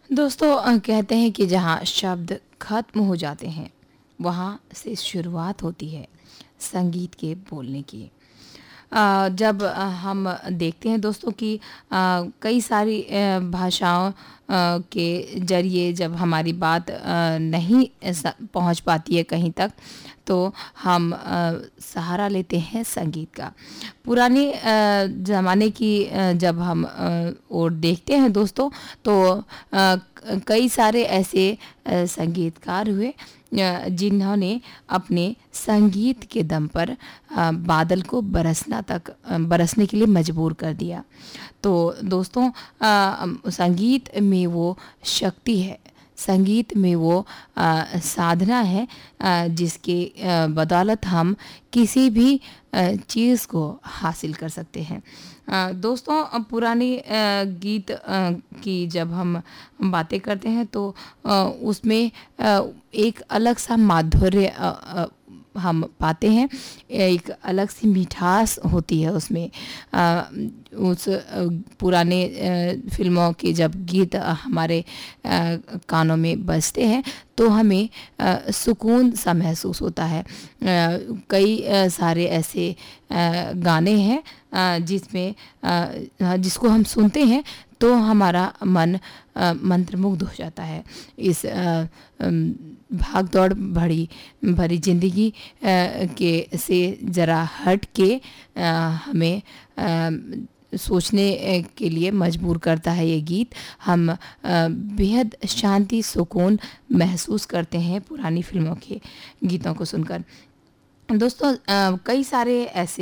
दोस्तों कहते हैं कि जहाँ शब्द खत्म हो जाते हैं वहाँ से शुरुआत होती है संगीत के बोलने की। जब हम देखते हैं दोस्तों कि कई सारी भाषाओं के ज़रिए जब हमारी बात नहीं पहुंच पाती है कहीं तक, तो हम सहारा लेते हैं संगीत का। पुराने ज़माने की जब हम और देखते हैं दोस्तों, तो कई सारे ऐसे संगीतकार हुए जिन्होंने अपने संगीत के दम पर बादल को बरसने के लिए मजबूर कर दिया। तो दोस्तों संगीत में वो शक्ति है, संगीत में वो साधना है जिसके बदौलत हम किसी भी चीज़ को हासिल कर सकते हैं। दोस्तों पुराने गीत की जब हम बातें करते हैं तो उसमें एक अलग सा माधुर्य हम पाते हैं, एक अलग सी मिठास होती है उसमें। उस पुराने फिल्मों के जब गीत हमारे कानों में बजते हैं तो हमें सुकून सा महसूस होता है। कई सारे ऐसे गाने हैं जिसमें जिसको हम सुनते हैं तो हमारा मन मंत्रमुग्ध हो जाता है। इस भाग दौड़ भरी ज़िंदगी के से ज़रा हट के हमें सोचने के लिए मजबूर करता है ये गीत। हम बेहद शांति सुकून महसूस करते हैं पुरानी फिल्मों के गीतों को सुनकर। दोस्तों कई सारे ऐसे